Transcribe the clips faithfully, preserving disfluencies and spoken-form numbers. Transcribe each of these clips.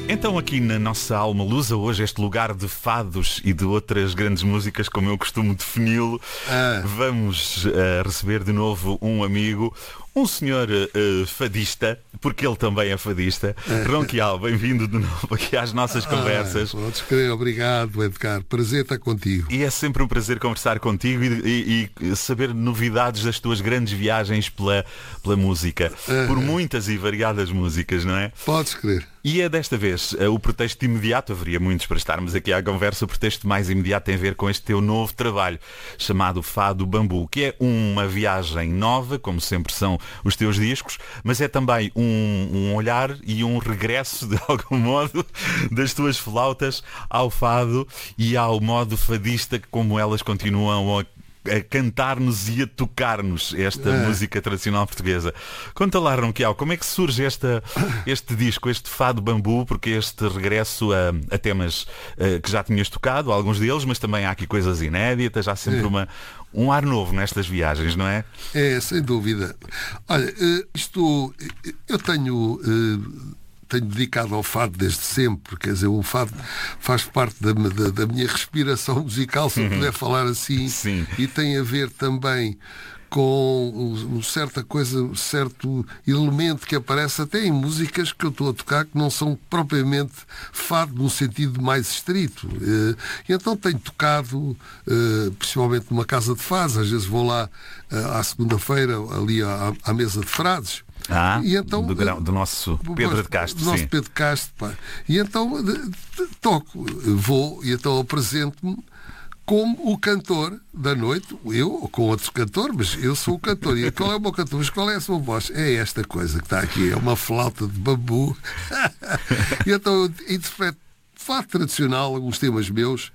Então aqui na nossa Alma Lusa, hoje este lugar de fados e de outras grandes músicas, como eu costumo defini-lo, ah. vamos uh, receber de novo um amigo, um senhor uh, fadista, porque ele também é fadista. Ah. Ronquial, bem-vindo de novo aqui às nossas conversas. Ah, podes crer, obrigado, Edgar. Prazer estar contigo. E é sempre um prazer conversar contigo e, e, e saber novidades das tuas grandes viagens pela, pela música. Ah. Por muitas e variadas músicas, não é? Podes crer. E é desta vez o pretexto imediato, haveria muitos para estarmos aqui à conversa, o pretexto mais imediato tem a ver com este teu novo trabalho, chamado Fado Bambu, que é uma viagem nova, como sempre são os teus discos, mas é também um, um olhar e um regresso, de algum modo, das tuas flautas ao fado e ao modo fadista, como elas continuam a a cantar-nos e a tocar-nos esta é. música tradicional portuguesa. Conta lá, Ronquial, como é que surge esta, este disco, este Fado Bambu, porque este regresso a, a temas uh, que já tinhas tocado, alguns deles, mas também há aqui coisas inéditas, há sempre é. uma, um ar novo nestas viagens, não é? É, sem dúvida. Olha, isto, eu tenho... tenho dedicado ao fado desde sempre, quer dizer, o fado faz parte da, da, da minha respiração musical, se eu puder falar assim. Sim. E tem a ver também com um, certa coisa, um certo elemento que aparece até em músicas que eu estou a tocar que não são propriamente fado no sentido mais estrito. E então tenho tocado, principalmente numa casa de fados, às vezes vou lá à segunda-feira, ali à, à mesa de frades. Ah, e então, do, do nosso Pedro de Castro. Do nosso sim. Pedro de Castro, pá. E então de, de, toco, vou e então apresento-me como o cantor da noite, eu ou com outros cantores, mas eu sou o cantor. E qual é o meu cantor? Mas qual é a sua voz? É esta coisa que está aqui, é uma flauta de bambu. E então eu interpreto fado tradicional, alguns temas meus,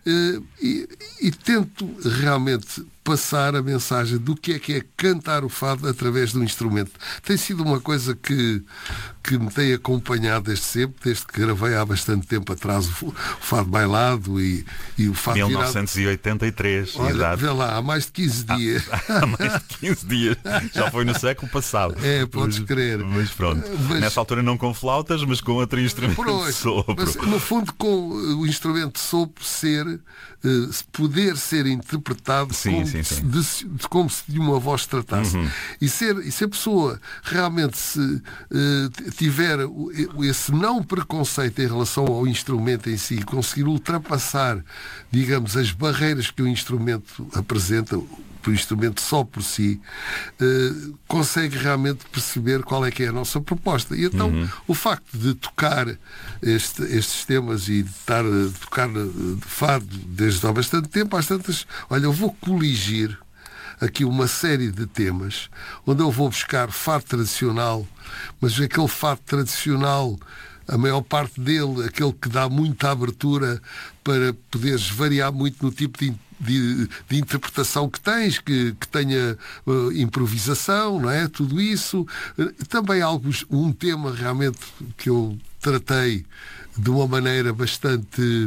e, e tento realmente passar a mensagem do que é que é cantar o fado através do instrumento. Tem sido uma coisa que, que me tem acompanhado desde sempre, desde que gravei há bastante tempo atrás o, o fado bailado e, e o fado mil novecentos e oitenta e três, virado. Olha, exato. vê lá, há mais de quinze dias. Há, há mais de quinze dias. Já foi no século passado. É, podes mas, crer. Mas pronto. Mas, nessa altura não com flautas, mas com outro instrumento pois, de sopro. Mas, no fundo, com o instrumento de sopro ser, uh, poder ser interpretado sim, como, sim, sim. De, de, como se de uma voz tratasse. Uhum. E, ser, e se a pessoa realmente se, uh, tiver esse não preconceito em relação ao instrumento em si, conseguir ultrapassar, digamos, as barreiras que o instrumento apresenta, o instrumento só por si, uh, consegue realmente perceber qual é que é a nossa proposta. E então, uhum. o facto de tocar este, estes temas e de estar a tocar de fado desde há bastante tempo, às tantas, olha, eu vou coligir aqui uma série de temas onde eu vou buscar fado tradicional, mas aquele fado tradicional, a maior parte dele, aquele que dá muita abertura para poderes variar muito no tipo de De, de interpretação que tens, que, que tenha uh, improvisação, não é? Tudo isso. Uh, também alguns, um tema realmente que eu tratei de uma maneira bastante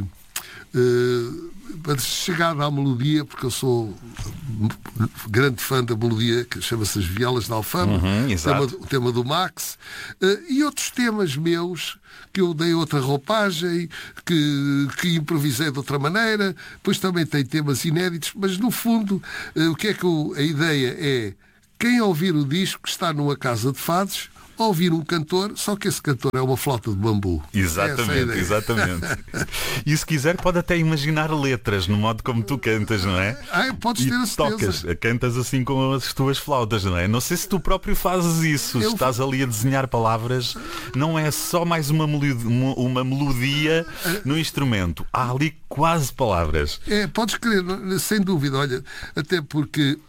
uh, chegada à melodia, porque eu sou grande fã da melodia, que chama-se As Violas de Alfama, uhum, o, tema, o tema do Max, uh, e outros temas meus que eu dei outra roupagem, que, que improvisei de outra maneira. Depois também tem temas inéditos, mas no fundo uh, o que é que eu, a ideia é quem ouvir o disco está numa casa de fados, ouvir um cantor, só que esse cantor é uma flauta de bambu. Exatamente, é exatamente. E se quiser pode até imaginar letras no modo como tu cantas, não é? Ah, podes e ter a certeza. Tocas, cantas assim com as tuas flautas, não é? Não sei se tu próprio fazes isso, eu... estás ali a desenhar palavras, não é só mais uma melodia, uma melodia no instrumento, há ali quase palavras. É, podes crer, sem dúvida, olha, até porque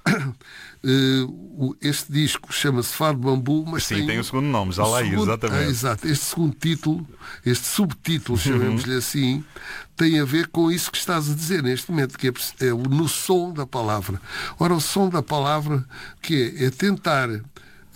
Uh, este disco chama-se Fado Bambu, mas sim, tem, tem o segundo nome, já lá aí, exatamente. Ah, exato, este segundo título, este subtítulo, chamemos-lhe uhum. assim, tem a ver com isso que estás a dizer neste momento, que é, é no som da palavra. Ora, o som da palavra, que é, é tentar uh,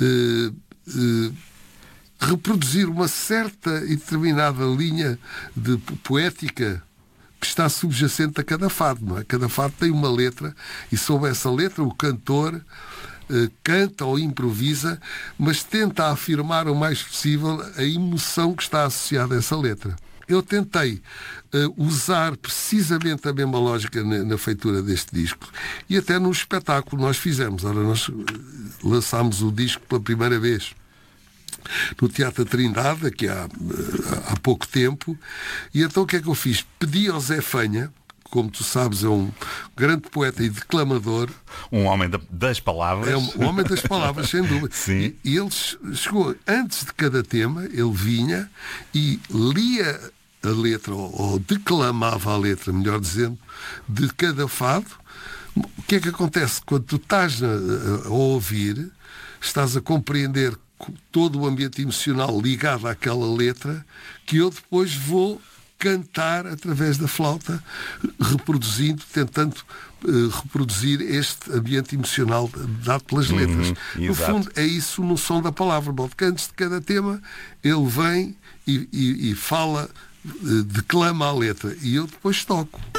uh, reproduzir uma certa e determinada linha de poética que está subjacente a cada fado, não é? Cada fado tem uma letra e sobre essa letra o cantor uh, canta ou improvisa, mas tenta afirmar o mais possível a emoção que está associada a essa letra. Eu tentei uh, usar precisamente a mesma lógica na, na feitura deste disco e até no espetáculo nós fizemos. Ora, nós uh, lançámos o disco pela primeira vez no Teatro Trindade, aqui há, há pouco tempo, e então o que é que eu fiz? Pedi ao Zé Fanha, como tu sabes, é um grande poeta e declamador. Um homem das palavras. É um homem das palavras, sem dúvida. Sim. E, e ele chegou, antes de cada tema, ele vinha e lia a letra, ou, ou declamava a letra, melhor dizendo, de cada fado. O que é que acontece? Quando tu estás a, a ouvir, estás a compreender todo o ambiente emocional ligado àquela letra, que eu depois vou cantar através da flauta, reproduzindo, tentando uh, reproduzir este ambiente emocional dado pelas letras. Uhum, no exato. fundo, é isso no som da palavra. Bom, que antes de cada tema, ele vem e, e, e fala, uh, declama a letra, e eu depois toco.